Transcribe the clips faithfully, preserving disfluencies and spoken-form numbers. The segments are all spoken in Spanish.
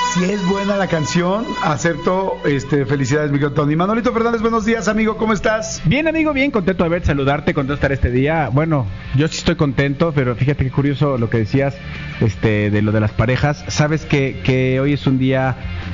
Si es buena la canción, acepto. Este, felicidades, Miguel Tony. Manolito Fernández, buenos días, amigo, ¿cómo estás? Bien, amigo, bien, contento de ver, saludarte, contento de estar este día. Bueno, yo sí estoy contento, pero fíjate qué curioso lo que decías, este, de lo de las parejas. Sabes que, que hoy es un día,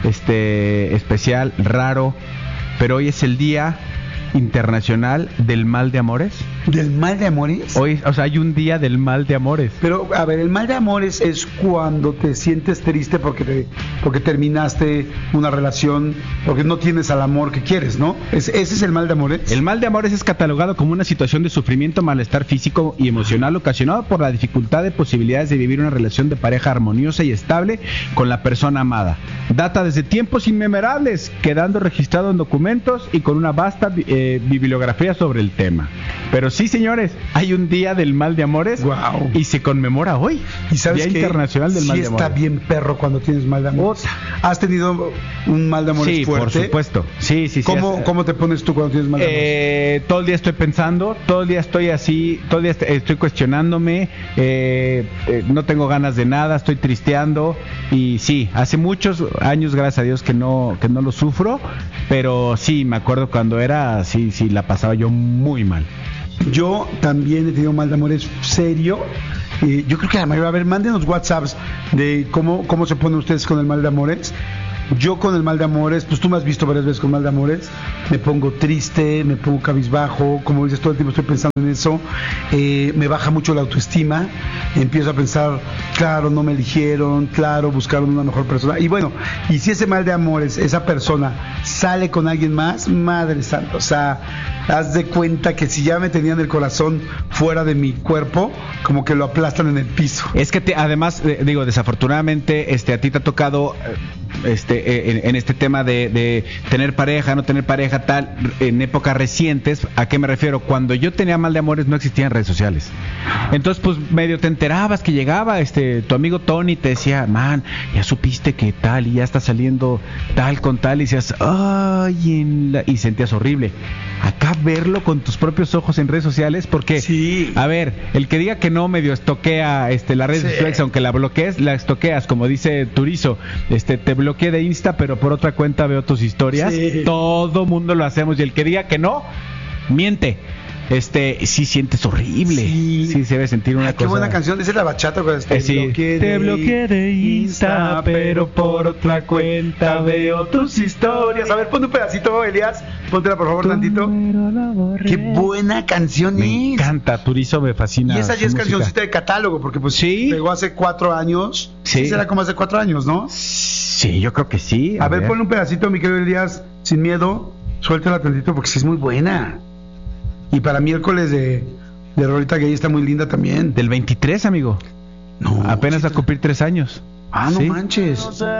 este, especial, raro, pero hoy es el día internacional del mal de amores. ¿Del mal de amores? Hoy, o sea, hay un día del mal de amores. Pero, a ver, el mal de amores es cuando te sientes triste porque te, porque terminaste una relación, porque no tienes al amor que quieres, ¿no? ¿Es, ¿Ese es el mal de amores? El mal de amores es catalogado como una situación de sufrimiento, malestar físico y emocional ocasionado por la dificultad de posibilidades de vivir una relación de pareja armoniosa y estable con la persona amada. Data desde tiempos inmemorables, quedando registrado en documentos y con una vasta eh, bibliografía sobre el tema. Pero sí, señores, hay un día del mal de amores. Wow. Y se conmemora hoy. ¿Y sabes Día qué? Internacional del Sí Mal de Amores. Está bien perro cuando tienes mal de amores. ¿Has tenido un mal de amores Sí, fuerte? por supuesto. Sí, sí, sí. ¿Cómo, es, ¿Cómo te pones tú cuando tienes mal de amores? Eh, todo el día estoy pensando, todo el día estoy así, todo el día est- estoy cuestionándome, eh, eh, no tengo ganas de nada, estoy tristeando y sí, hace muchos años, gracias a Dios, que no que no lo sufro, pero sí, me acuerdo cuando era, sí, sí, la pasaba yo muy mal. Yo también he tenido mal de amores serio. Eh, yo creo que la mayoría, a ver, mándenos WhatsApps de cómo, cómo se ponen ustedes con el mal de amores. Yo con el mal de amores, pues tú me has visto varias veces con mal de amores, me pongo triste, me pongo cabizbajo, como dices, todo el tiempo estoy pensando en eso, eh, me baja mucho la autoestima, empiezo a pensar, claro, no me eligieron, claro, buscaron una mejor persona, y bueno, y si ese mal de amores, esa persona sale con alguien más, madre santa, o sea, haz de cuenta que si ya me tenían el corazón fuera de mi cuerpo, como que lo aplastan en el piso. Es que te, además, eh, digo, desafortunadamente, este, a ti te ha tocado, eh, este, eh, en, en este tema de, de tener pareja, no tener pareja, tal, en épocas recientes. ¿A qué me refiero? Cuando yo tenía mal de amores no existían redes sociales. Entonces, pues, medio te enterabas que llegaba, este, tu amigo Tony te decía, man, ya supiste que tal, y ya está saliendo tal con tal, y decías, ay, en la... y sentías horrible. Acá verlo con tus propios ojos en redes sociales, porque, sí. A ver, el que diga que no medio estoquea este, las redes Sí. sociales, aunque la bloquees, la estoqueas, como dice Turizo, este, te bloqueé de Insta, pero por otra cuenta veo tus historias. Sí. Todo mundo lo hacemos, y el que diga que no, miente. Este, sí sientes horrible. Sí. Sí, se debe sentir una Ay, qué cosa. buena canción, esa es la bachata. Eh, sí. Te bloqueé de Insta, pero por otra cuenta veo tus historias. A ver, pon un pedacito, Elías. Póntela, por favor, tantito. Qué buena canción Me es. encanta, Turizo me fascina. Y esa su ya es música. cancioncita de catálogo, porque pues Sí. pegó hace cuatro años. Sí. Sí. Será como hace cuatro años, ¿no? Sí, yo creo que sí. A, ver, ponle un pedacito, mi querido Elías, sin miedo. Suéltala tantito porque sí es muy buena. Y para miércoles de, de Rolita Gay está muy linda también. Del veintitrés, amigo. No, Apenas sí, va a cumplir tres años. Ah, no Sí. manches.